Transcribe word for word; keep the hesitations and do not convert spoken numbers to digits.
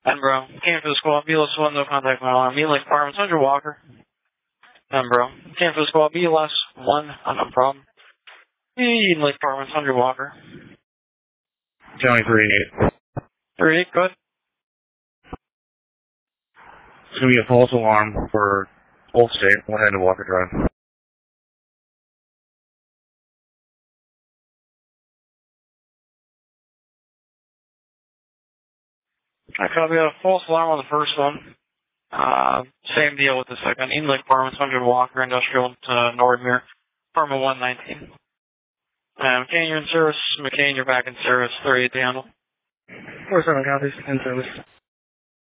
Edinburgh, came for the squad, B L S one, no contact my alarm, Eden Lake Apartments, one hundred Walker. Edinburgh, came for the squad, B L S one, no problem. Eden Lake Apartments, one hundred Walker. County three eighty-eight. three eight, good. It's going to be a false alarm for Old State, one end of Walker Drive. I copy a false alarm on the first one. Uh, same deal with the second. Eden Lake Apartments, one hundred Walker, Industrial to Nordmere, apartment one nineteen. Uh, McCain, you're in service. McCain, you're back in service. thirty-eight to handle. four seven copies, in service.